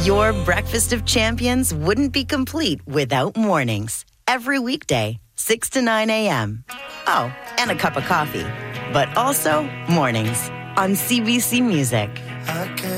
Your breakfast of champions wouldn't be complete without mornings. Every weekday, 6 to 9 a.m. Oh, and a cup of coffee. But also mornings on CBC Music.